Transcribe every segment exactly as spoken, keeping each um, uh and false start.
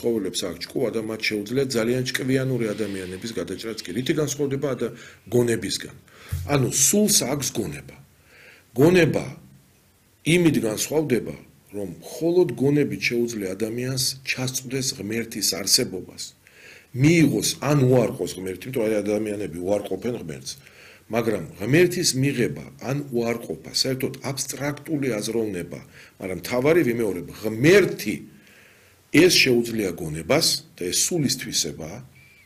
ცხოველებს აქვს ჭკუა და მათ შეუძლიათ ძალიან ჭკვიანური ადამიანების გადაჭრაც კი. რითი განსხვავდება და გონებისგან? ანუ სულს აქვს გონება. გონება იმით განსხვავდება, რომ მხოლოდ გონებით შეუძლია ადამიანს ჩასწვდეს ღმერთის არსებობას. მიიღოს ან უარყოს ღმერთი, იმიტომ რომ ადამიანები უარყოფენ ღმერთს. მაგრამ ღმერთის მიღება ან უარყოფა საერთოდ აბსტრაქტული აზროვნება, მაგრამ მთავარი ვიმეორებ, ღმერთი ეს შეუძლია გონებას და ეს სულის თვისებაა,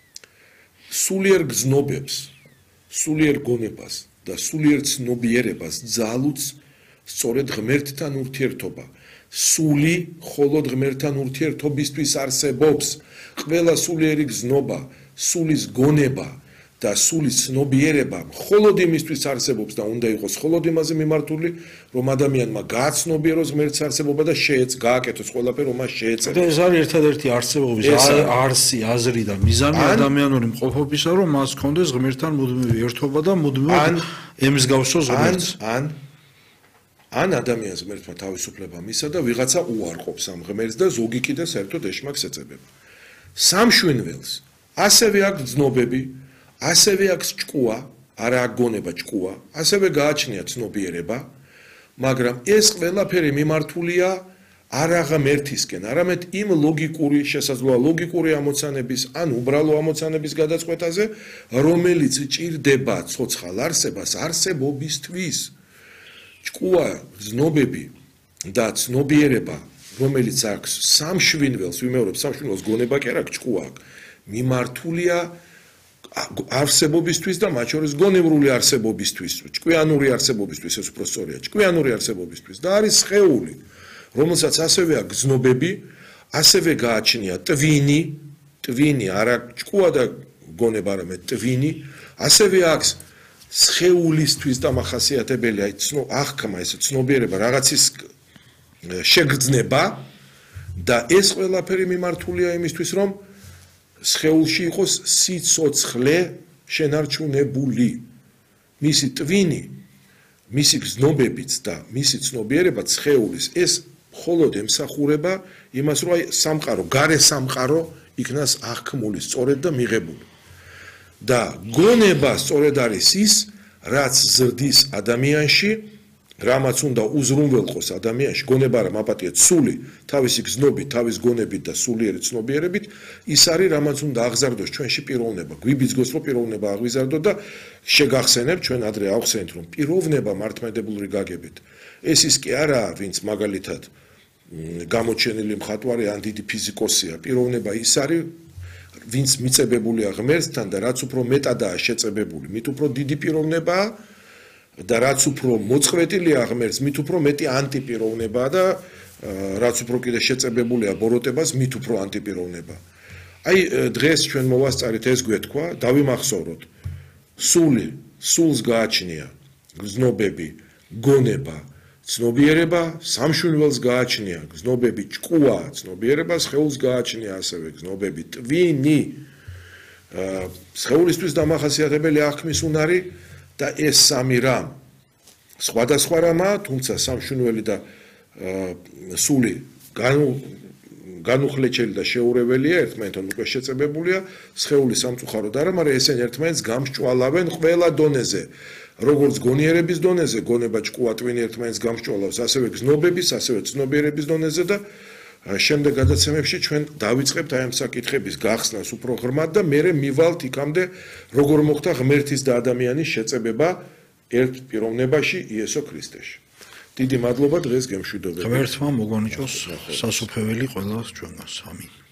სულიერ გზნობებს, სულიერ გონებას და სულიერ ცნობიერებას ძალუც სწორედ ღმერთთან ურთიერთობა. სული მხოლოდ ღმერთთან ურთიერთობისთვის არსებობს. ყველა სულიერი გზნობა, სულის გონება და სულის ცნობიერება მხოლოდ იმისთვის არსებობს და უნდა იყოს მხოლოდ იმაზე მიმართული, რომ ადამიანმა გააცნობიეროს ღმერთის არსებობა და შეეც გააკეთოს ყველაფერი, რომ მას შეეწევს. ეს არის ერთადერთი არსებობის არსი, აზრი და მიზანი ადამიანური მყოფობისა, რომ მას ჰქონდეს ღმერთთან მუდმივი ერთობა და მუდმივად ემსგავსოს ღმერთს. ან ან ადამიანს ღმერთმა თავისუფლება მისცა და ვიღაცა უარყოფს ამ ღმერთს და ზოგი კიდე საერთოდ ეშმაკს ეწებება. სამშვენველს ასევე აქვს ცნობები, ასევე აქვს ჭკუა, არა აქვს გონება, ჭკუა, ასევე გააჩნია ცნობიერება, მაგრამ ეს ყველაფერი მიმართულია არა ღმერთისკენ, არამედ იმ ლოგიკური, შესაძლოა ლოგიკური ამოცანების, ან უბრალო ამოცანების გადაწყვეტაზე, რომელიც ჭირდება ცოცხალ არსებას არსებობისთვის. ჭკუა, ცნობები და ცნობიერება, რომელიც აქვს სამშვენველს, ვიმეორებ, სამშვენველს გონება კი არა, ჭკუა აქვს, მიმართულია არსებობისთვის და მათ შორის გონივრული არსებობისთვის, ჭკვიანური არსებობისთვის, ეს უფრო სწორია, ჭკვიანური არსებობისთვის და არის სხეული, რომელსაც ასევე აქვს გზნობები, ასევე გააჩნია ტვინი, ტვინი, არა ჭკუა და გონება, არამედ ტვინი, ასევე აქვს სხეულისთვის დამახასიათებელი, აი ცნო აღქმა, ესე ცნობიერება, რაღაცის შეგრძნება და ეს ყველაფერი მიმართულია იმისთვის, რომ სხეულში იყოს სიცოცხლე შენარჩუნებული. მისი ტვინი, მისი გზნობებიც და მისი ცნობიერება სხეულის ეს მხოლოდ ემსახურება იმას, რომ აი სამყარო, გარე სამყარო იქნას აღქმული, სწორედ და მიღებული. და გონება სწორედ არის ის, რაც ზრდის ადამიანში, რამაც უნდა უზრუნველყოს ადამიანში, გონება რა მაპატია სული, თავისი გზნობით, თავის გონებით და სულიერი ცნობიერებით, ის არის, რამაც უნდა აღზარდოს ჩვენში პიროვნება. გვიბიძგოს, რომ პიროვნება აღვიზარდოთ და შეგახსენებთ, ჩვენ ადრე ავხსენეთ, რომ პიროვნება მართლმადიდებლური გაგებით. ეს ის კი არაა, ვინც მაგალითად გამოჩენილი მხატვარი ან დიდი ფიზიკოსია. პიროვნება ის არის, ვინც მიწებებულია ღმერთთან და რაც უფრო მეტადაა შეწებებული, მით უფრო დიდი პიროვნებაა და რაც უფრო მოწყვეტილია ღმერთს, მით უფრო მეტი ანტიპიროვნებაა და რაც უფრო კიდე შეწებებულია ბოროტებას, მით უფრო ანტიპიროვნებაა. აი დღეს ჩვენ მოვასწარით ეს გვეთქვა, დავიმახსოვროთ. სული, სულს გააჩნია გზნობები, გონება, ცნობიერება, სამშვენველს გააჩნია გზნობები, ჭკუა, ცნობიერება, სხეულს გააჩნია ასევე გზნობები, ტვინი. სხეულისთვის დამახასიათებელი აღქმის უნარი და ეს სამი რამ სხვადასხვა რამაა, თუმცა სამშვენველი და სული განუხლეჩელი და შეურეველია, ერთმანეთთან უკვე შეწებებულია, სხეული სამწუხაროდ არა, მაგრამ ესენი ერთმანეთს გამსჭვალავენ ყველა დონეზე. როგორც გონიერების დონეზე, გონება, ჭკუა, ტვინი ერთმანეთს გამსჭვალავს, ასევე გზნობების, ასევე ცნობიერების დონეზე და შემდეგ გადაცემებში ჩვენ დავიწყებთ აი ამ საკითხების გახსნას უფრო ღრმად და მერე მივალთ იქამდე, როგორ მოხდა ღმერთის და ადამიანის შეწებება ერთ პიროვნებაში, იესო ქრისტეში. დიდი მადლობა დღეს გემშვიდობებით. ღმერთმა მოგონიჭოს სასუფეველი ყველას ჩვენგანს. ამინ.